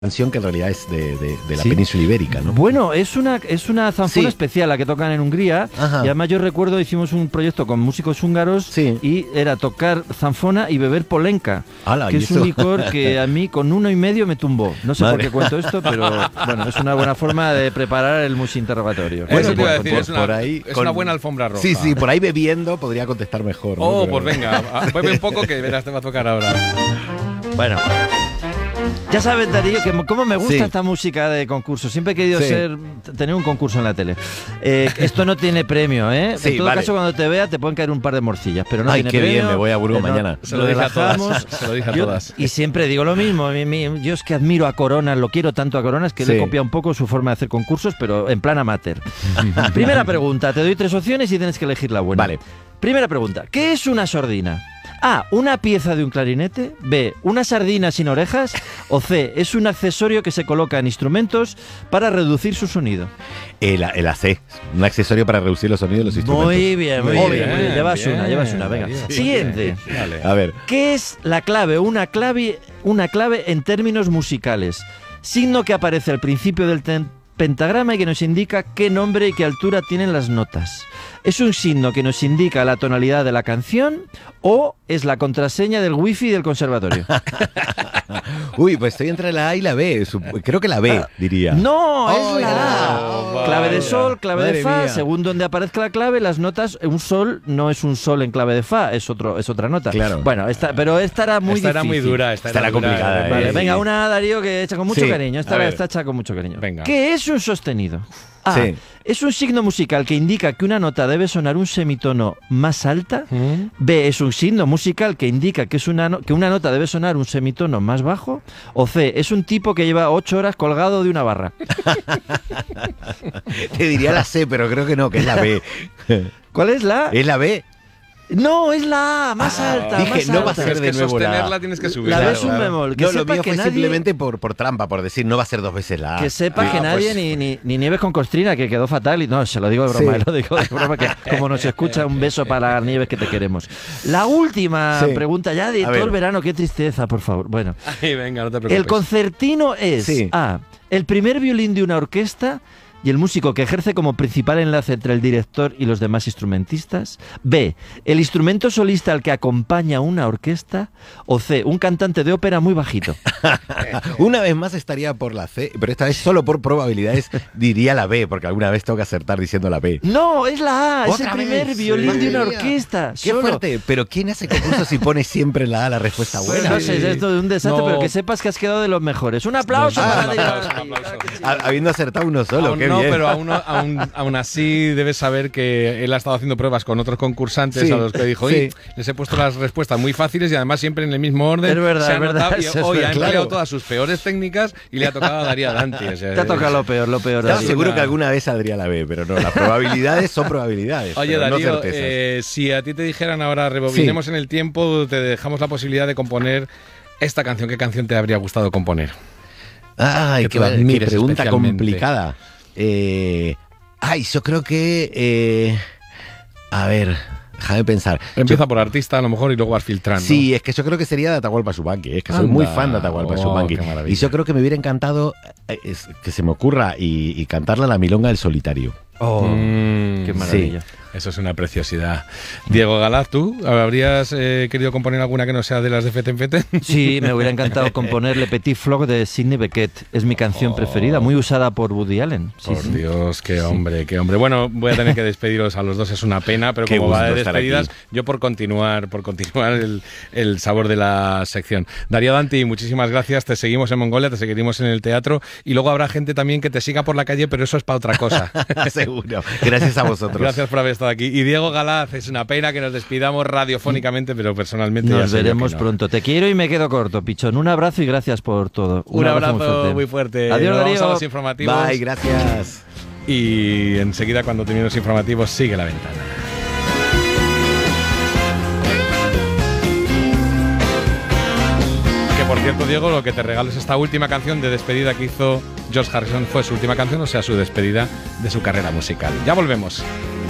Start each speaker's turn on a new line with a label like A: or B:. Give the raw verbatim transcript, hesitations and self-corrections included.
A: canción que en realidad es de, de, de la
B: ¿Sí?
A: península ibérica, ¿no?
B: Bueno, es una, es una zanfona
A: Sí.
B: especial la que tocan en Hungría.
A: Ajá.
B: Y además yo recuerdo, hicimos un proyecto con músicos húngaros
A: Sí.
B: y era tocar zanfona y beber polenka,
A: Ala,
B: que
A: ¿y
B: es
A: eso?
B: un licor que a mí con uno y medio me tumbó. No sé
A: Madre.
B: por qué cuento esto, pero bueno, es una buena forma de preparar el musinterrogatorio.
C: Bueno, Eso te iba a
A: por-
C: decir,
A: por-
C: es una,
A: por ahí
C: es
A: con-
C: una buena alfombra roja.
A: Sí, sí, por ahí bebiendo podría contestar mejor, ¿no?
C: Oh,
A: Pero-
C: pues venga, a- bebe un poco que verás, te va a tocar ahora.
B: Bueno. Ya sabes, Darío, que cómo me gusta
A: Sí.
B: esta música de concurso. Siempre he querido
A: Sí.
B: ser tener un concurso en la tele. Eh, esto no tiene premio, ¿eh?
A: Sí,
B: en todo
A: vale.
B: caso, cuando te vea, te pueden caer un par de morcillas, pero no
A: Ay,
B: tiene
A: qué
B: premio.
A: bien, me voy a Burgos
B: Eh, no,
A: mañana.
C: Se lo dije a todas,
B: relajamos.
C: se lo dije a
B: Yo-
C: todas.
B: Y siempre digo lo mismo. a mí- mí- Yo es que admiro a Coronas, lo quiero tanto a Coronas que le he
A: Sí.
B: copiado un poco su forma de hacer concursos, pero en plan amateur. Primera pregunta, te doy tres opciones y tienes que elegir la buena.
A: Vale.
B: Primera pregunta, ¿qué es una sordina? A, una pieza de un clarinete. B, una sardina sin orejas. O C, es un accesorio que se coloca en instrumentos para reducir su sonido.
A: El, el A C, un accesorio para reducir los sonidos de los instrumentos.
B: Muy bien, muy
A: Muy
B: bien. muy bien. Llevas
C: bien,
B: una, llevas una. Venga.
C: Darío.
B: Siguiente.
C: Dale.
A: A ver,
B: ¿Qué es la clave? Una clave, una clave en términos musicales. Signo que aparece al principio del ten- pentagrama y que nos indica qué nombre y qué altura tienen las notas. ¿Es un signo que nos indica la tonalidad de la canción o es la contraseña del wifi del conservatorio?
A: uy, pues estoy entre la A y la B. Sup- Creo que la B, diría.
B: No, es
A: Ay,
B: la A.
C: no,
B: Clave de
C: vaya.
B: sol, clave de
A: Madre
B: fa,
A: mía.
B: según donde aparezca la clave, las notas, un sol no es un sol en clave de fa, es otro, es otra nota.
A: Claro.
B: Bueno, esta, pero esta era muy
C: esta
B: difícil.
C: era muy dura, esta
A: Estará
C: era dura,
A: complicada,
C: eh.
B: Vale,
A: Sí.
B: venga, una Darío que hecha con mucho
A: Sí,
B: cariño. Esta
C: a
B: la
C: ver.
B: está hecha con mucho cariño.
C: Venga.
B: ¿Qué es un sostenido? A.
A: Sí.
B: Es un signo musical que indica que una nota debe sonar un semitono más alta.
C: ¿Mm?
B: B. Es un signo musical que indica que, es una, no- que una nota debe sonar un semitono más bajo. O C. Es un tipo que lleva ocho horas colgado de una barra.
A: Te diría la C, pero creo que no, que es la B.
B: ¿Cuál es la?
A: ¿Es la B?
B: No, es la A, más
C: Ah,
B: alta.
A: dije,
B: más
A: no va a
B: alta.
A: ser
C: Es
A: de
C: que
A: nuevo la-
C: sostenerla tienes que subir.
B: La
A: Claro,
B: B es un
A: claro.
B: bemol. Que
A: No, lo
B: sepa
A: mío
B: que
A: fue
B: nadie-
A: simplemente por, por trampa, por decir, no va a ser dos veces la A.
B: Que sepa
A: Ah,
B: que nadie,
A: pues-
B: ni, ni, ni Nieves con Costrina, que quedó fatal. Y no, se lo digo de broma,
A: Sí.
B: lo digo de broma, que como nos escucha, un beso para Nieves, que te queremos. La última
A: Sí.
B: pregunta ya de
A: A
B: todo
A: ver.
B: el verano, qué tristeza, por favor. Bueno,
C: Ay, venga, no te preocupes.
B: el concertino es
A: Sí.
B: A, el primer violín de una orquesta y el músico que ejerce como principal enlace entre el director y los demás instrumentistas. B, el instrumento solista al que acompaña una orquesta. O C, un cantante de ópera muy bajito.
A: Una vez más estaría por la C, pero esta vez solo por probabilidades diría la B, porque alguna vez tengo que acertar diciendo la B.
B: No, es la A, es el
A: ¿Otra
B: primer
A: vez?
B: violín de una
A: Madre mía.
B: orquesta.
A: Qué
B: solo.
A: fuerte, pero ¿quién hace concurso si pone siempre la A la respuesta
B: Pues
A: buena?
B: no sé, es esto de un desastre,
C: No.
B: pero que sepas que has quedado de los mejores. Un aplauso
C: No,
B: para
C: un
B: Darío
C: aplauso,
B: Dante.
C: un aplauso.
B: Claro que sí.
A: Ha- Habiendo acertado uno solo,
C: Aún
A: qué
C: no,
A: bien.
C: pero aún, aún, aún así debes saber que él ha estado haciendo pruebas con otros concursantes
A: Sí,
C: a los que dijo,
A: sí.
C: "Oye, les he puesto las respuestas muy fáciles y además siempre en el mismo orden.
B: Es verdad,
C: se ha
B: es verdad,
C: notado y
B: eso es
C: hoy ha
B: verdad.
C: empleado
A: Claro.
C: todas sus peores técnicas y le ha tocado a Darío Dante. O sea,
B: Te ha tocado lo peor, lo peor.
A: Estaba
B: Darío.
A: seguro
C: una-
A: que alguna vez saldría la B, pero no, las probabilidades son probabilidades.
C: Oye,
A: pero no
C: Darío,
A: certezas.
C: eh, si a ti te dijeran ahora rebobinemos en el tiempo, te dejamos la posibilidad de componer esta canción, ¿qué canción te habría gustado componer?
A: Ay,
C: que
A: qué,
C: tú
A: qué
C: admires
A: pregunta
C: especialmente.
A: complicada. Eh, ay, yo creo que... eh, a ver, déjame pensar.
C: Empieza
A: Yo-
C: por artista a lo mejor y luego vas filtrando.
A: Sí, es que yo creo que sería de Atahualpa Yupanqui. Es que soy muy
C: Anda.
A: fan de Atahualpa
C: Oh,
A: Yupanqui.
C: qué maravilla.
A: Y yo creo que me hubiera encantado eh, es- que se me ocurra y, y cantarla la milonga del solitario.
B: Oh,
C: Mm,
B: qué maravilla.
C: Eso es una preciosidad. Diego Galaz, ¿tú habrías eh, querido componer alguna que no sea de las de Fete en Fete?
B: Sí, me hubiera encantado componer Le Petit Flock de Sidney Bechet. Es mi canción preferida, muy usada por Woody Allen. Sí,
C: Por
B: sí.
C: Dios, qué hombre, qué hombre. Bueno, voy a tener que despediros a los dos, es una pena, pero
A: Qué
C: como va de
A: gusto estar
C: despedidas,
A: aquí.
C: yo por continuar, por continuar el, el sabor de la sección. Darío Danti, muchísimas gracias. Te seguimos en Mongolia, te seguiremos en el teatro y luego habrá gente también que te siga por la calle, pero eso es para otra cosa.
A: Seguro. Gracias a vosotros.
C: Gracias por haber estado aquí. Y Diego Galaz, es una pena que nos despidamos radiofónicamente, pero personalmente ya
B: Nos
C: sé yo
B: veremos
C: que no.
B: pronto. Te quiero y me quedo corto, Pichón. Un abrazo y gracias por todo.
C: Un, abrazo,
B: fuerte.
C: muy fuerte.
B: Adiós,
C: Nos vamos
B: Darío.
C: a los informativos.
A: Bye, gracias.
C: Y enseguida, cuando terminen los informativos, sigue la ventana. Que por cierto, Diego, lo que te regalo es esta última canción de despedida que hizo George Harrison. Fue su última canción, o sea, su despedida de su carrera musical. Ya volvemos.